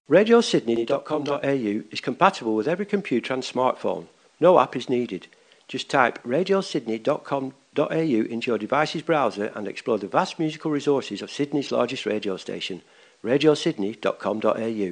RadioSydney.com.au is compatible with every computer and smartphone. No app is needed. Just type RadioSydney.com.au into your device's browser and explore the vast musical resources of Sydney's largest radio station, RadioSydney.com.au.